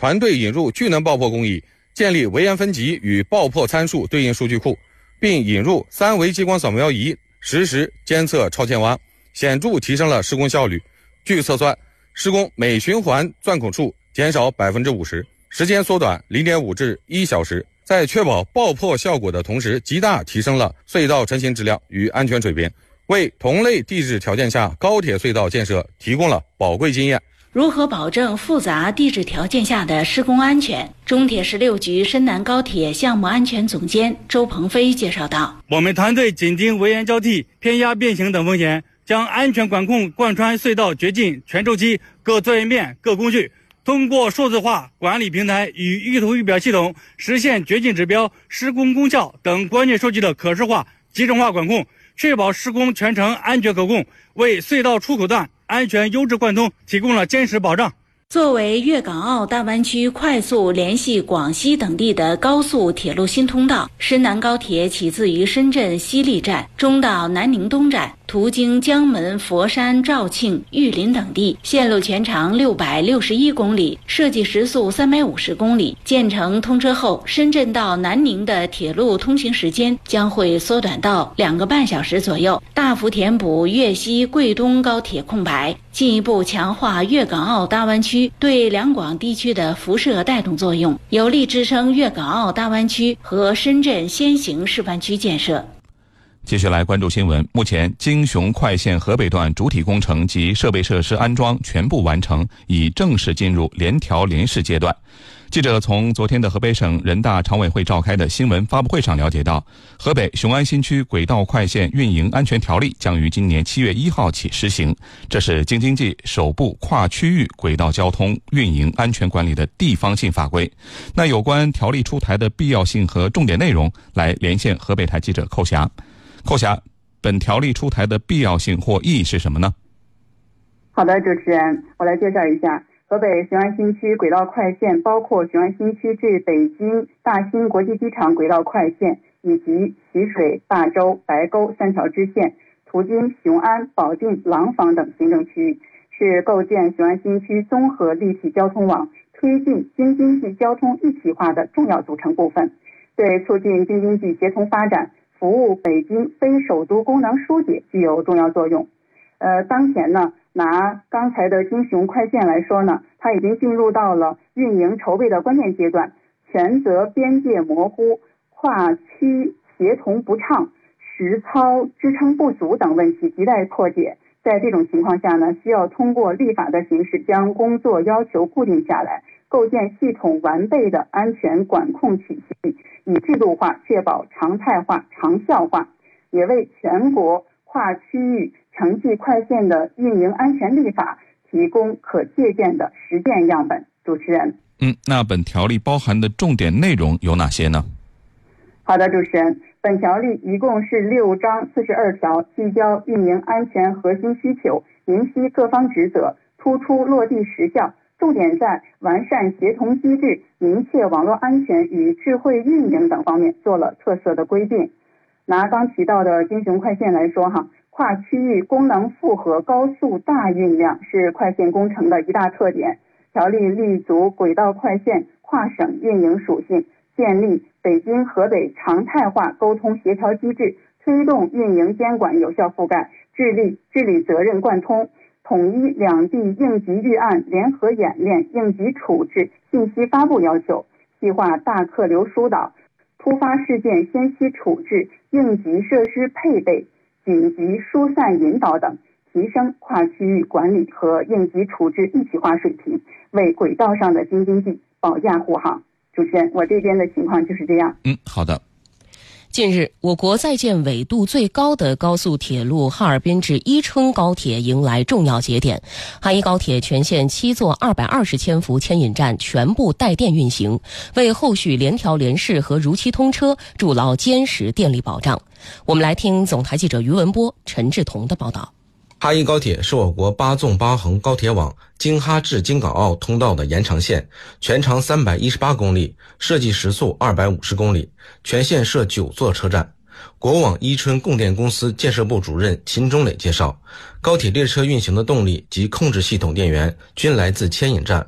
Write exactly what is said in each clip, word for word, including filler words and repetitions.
团队引入聚能爆破工艺，建立微烟分级与爆破参数对应数据库，并引入三维激光扫描仪实时监测超前挖，显著提升了施工效率。据测算，施工每循环钻孔数减少 百分之五十， 时间缩短 零点五 至一小时，在确保爆破效果的同时，极大提升了隧道成型质量与安全水平，为同类地质条件下高铁隧道建设提供了宝贵经验。 如何保证复杂地质条件下的施工安全？中铁十六局深南高铁项目安全总监周鹏飞介绍道： 我们团队紧盯围岩交替、偏压变形等风险，将安全管控贯穿隧道掘进全周期各作业面、各工序，通过数字化管理平台与预图预表系统，实现掘进指标、施工功效等关键数据的可视化、集成化管控，确保施工全程安全可控，为隧道出口段安全优质贯通提供了坚实保障。 作为粤港澳大湾区快速联系广西等地的高速铁路新通道，深南高铁起自于深圳西丽站，中到南宁东站，途经江门、佛山、肇庆、玉林等地，线路全长六百六十一公里，设计时速三百五十公里。建成通车后，深圳到南宁的铁路通行时间将会缩短到两个半小时左右，大幅填补粤西贵东高铁空白，进一步强化粤港澳大湾区对两广地区的辐射带动作用，有力支撑粤港澳大湾区和深圳先行示范区建设。 继续来关注新闻。目前京雄快线河北段主体工程及设备设施安装全部完成，已正式进入联调联试阶段。记者从昨天的河北省人大常委会召开的新闻发布会上了解到，河北雄安新区轨道快线运营安全条例将于今年七月一号起施行，这是京津冀首部跨区域轨道交通运营安全管理的地方性法规。那有关条例出台的必要性和重点内容，来连线河北台记者寇霞。寇霞，本条例出台的必要性或意义是什么呢？ 好的，主持人，我来介绍一下。河北雄安新区轨道快线包括雄安新区至北京大兴国际机场轨道快线以及习水、霸州、白沟三条支线，途经雄安、保定、廊坊等行政区域，是构建雄安新区综合立体交通网、推进京津冀交通一体化的重要组成部分，对促进京津冀协同发展、服务北京非首都功能疏解具有重要作用。呃，当前呢，拿刚才的京雄快线来说呢，它已经进入到了运营筹备的关键阶段，权责边界模糊、跨区协同不畅、实操支撑不足等问题亟待破解。在这种情况下呢，需要通过立法的形式将工作要求固定下来，构建系统完备的安全管控体系，以制度化确保常态化、长效化，也为全国跨区域城际快线的运营安全立法提供可借鉴的实践样本。主持人， 嗯，那本条例包含的重点内容有哪些呢？ 好的，主持人，本条例一共是六章四十二条，聚焦运营安全核心需求，明晰各方职责，突出落地实效，重点在完善协同机制、明确网络安全与智慧运营等方面做了特色的规定。拿刚提到的京雄快线来说哈，跨区域功能复合高速大运量是快线工程的一大特点。条例立足轨道快线跨省运营属性，建立北京河北常态化沟通协调机制，推动运营监管有效覆盖，致力治理责任贯通，统一两地应急预案、联合演练、应急处置、信息发布要求，细化大客流疏导、突发事件先期处置、应急设施配备、紧急疏散引导等，提升跨区域管理和应急处置一体化水平，为轨道上的京津冀保驾护航。主持人，我这边的情况就是这样。 嗯，好的。 近日，我国在建纬度最高的高速铁路哈尔滨至伊春高铁迎来重要节点，哈伊高铁全线七座二百二十千伏牵引站全部带电运行，为后续联调联试和如期通车筑牢坚实电力保障。我们来听总台记者于文波、陈志同的报道。 哈伊高铁是我国八纵八横高铁网京哈至京港澳通道的延长线，全长三百一十八公里，设计时速二百五十公里，全线设九座车站。国网伊春供电公司建设部主任秦忠磊介绍，高铁列车运行的动力及控制系统电源均来自牵引站，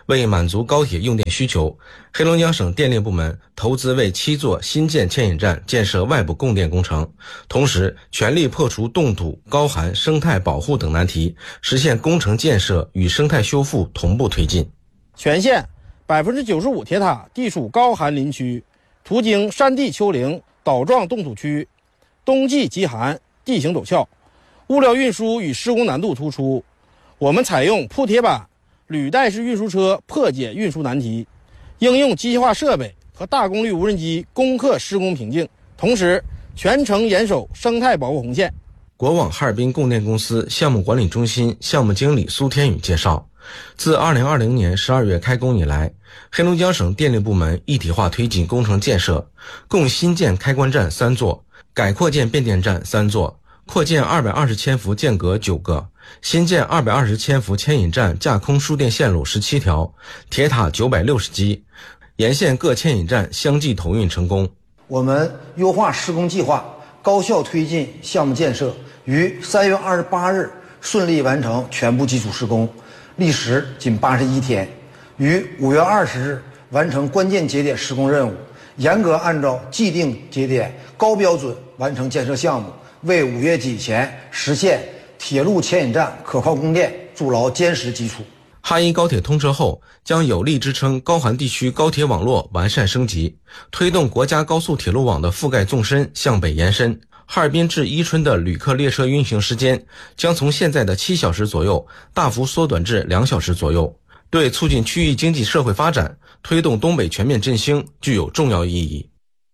为满足高铁用电需求，黑龙江省电力部门投资为七座新建牵引站建设外部供电工程，同时全力破除冻土、高寒、生态保护等难题，实现工程建设与生态修复同步推进。 全县 百分之九十五 铁塔地处高寒林区，途经山地丘陵、岛状冻土区，冬季极寒，地形陡峭，物料运输与施工难度突出。我们采用铺铁板、履带式运输车破解运输难题，应用机械化设备和大功率无人机攻克施工瓶颈，同时全程严守生态保护红线。 国网哈尔滨供电公司项目管理中心项目经理苏天宇介绍，自二零二零年十二月开工以来，黑龙江省电力部门一体化推进工程建设，共新建开关站三座，改扩建变电站三座，扩建二百二十千伏间隔九个，新建二百二十千伏牵引站架空输电线路十七条，铁塔九百六十基，沿线各牵引站相继投运成功。 我们优化施工计划，高效推进项目建设，于三月二十八日顺利完成全部基础施工，历时仅八十一天，于五月二十日完成关键节点施工任务，严格按照既定节点高标准完成建设项目，为五月底前实现铁路牵引站可靠供电筑牢坚实基础。 哈一高铁通车后，将有力支撑高寒地区高铁网络完善升级，推动国家高速铁路网的覆盖纵深向北延伸。哈尔滨至伊春的旅客列车运行时间将从现在的七小时左右大幅缩短至两小时左右，对促进区域经济社会发展、推动东北全面振兴具有重要意义。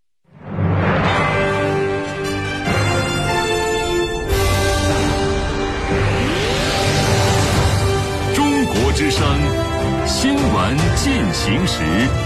中国之声新闻进行时。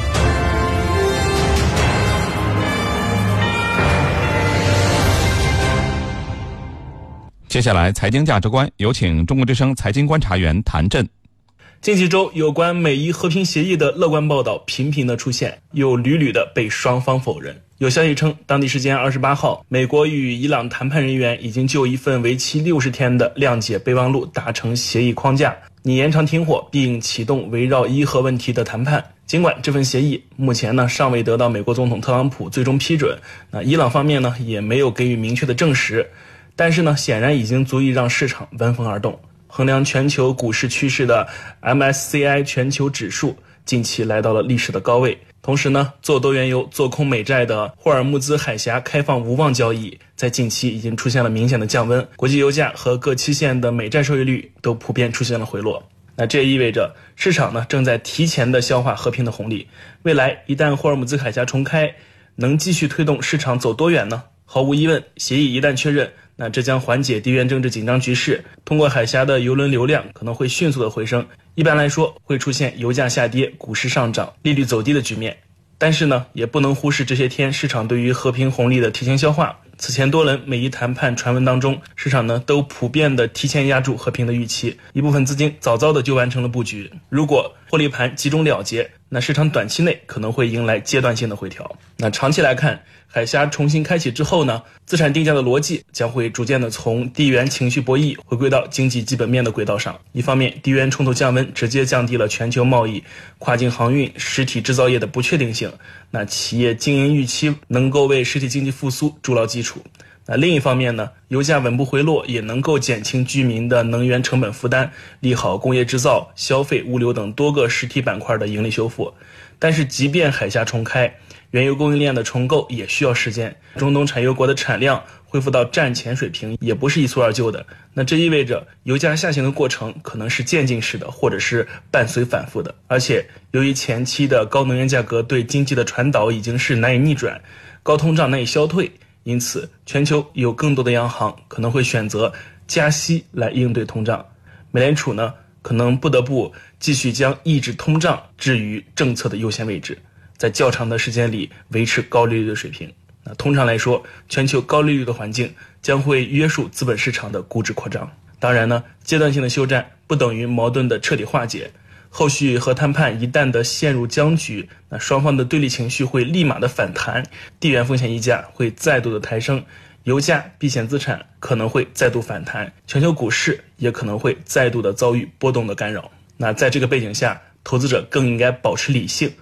接下来财经价值观，有请中国之声财经观察员谭震。 近几周有关美伊和平协议的乐观报道频频的出现，又屡屡的被双方否认。有消息称，当地时间二十八号，美国与伊朗谈判人员已经就一份为期六十天的谅解备忘录达成协议框架，拟延长停火并启动围绕伊核问题的谈判。尽管这份协议目前呢尚未得到美国总统特朗普最终批准，那伊朗方面呢也没有给予明确的证实，但是呢显然已经足以让市场闻风而动。衡量全球股市趋势的 M S C I 全球指数近期来到了历史的高位，同时呢做多原油做空美债的霍尔木兹海峡开放无望交易在近期已经出现了明显的降温，国际油价和各期限的美债收益率都普遍出现了回落。那这也意味着市场呢正在提前的消化和平的红利，未来一旦霍尔木兹海峡重开，能继续推动市场走多远呢？毫无疑问，协议一旦确认，那这将缓解地缘政治紧张局势，通过海峡的邮轮流量可能会迅速的回升，一般来说会出现油价下跌、股市上涨、利率走低的局面。但是呢也不能忽视这些天市场对于和平红利的提前消化。此前多轮美伊谈判传闻当中，市场呢都普遍的提前压住和平的预期，一部分资金早早的就完成了布局。如果获利盘集中了结，那市场短期内可能会迎来阶段性的回调。那长期来看，海峡重新开启之后呢，资产定价的逻辑将会逐渐的从地缘情绪博弈回归到经济基本面的轨道上。一方面，地缘冲突降温直接降低了全球贸易、跨境航运、实体制造业的不确定性，那企业经营预期能够为实体经济复苏筑牢基础。那另一方面呢，油价稳步回落也能够减轻居民的能源成本负担，利好工业制造、消费、物流等多个实体板块的盈利修复。但是即便海峡重开，原油供应链的重构也需要时间，中东产油国的产量恢复到战前水平也不是一蹴而就的。那这意味着油价下行的过程可能是渐进式的，或者是伴随反复的。而且由于前期的高能源价格对经济的传导已经是难以逆转，高通胀难以消退，因此全球有更多的央行可能会选择加息来应对通胀。美联储呢可能不得不继续将抑制通胀置于政策的优先位置，在较长的时间里维持高利率的水平。那通常来说，全球高利率的环境将会约束资本市场的估值扩张。当然呢，阶段性的休战不等于矛盾的彻底化解。后续和谈判一旦的陷入僵局，那双方的对立情绪会立马的反弹，地缘风险溢价会再度的抬升，油价、避险资产可能会再度反弹，全球股市也可能会再度的遭遇波动的干扰。那在这个背景下， 投资者更应该保持理性，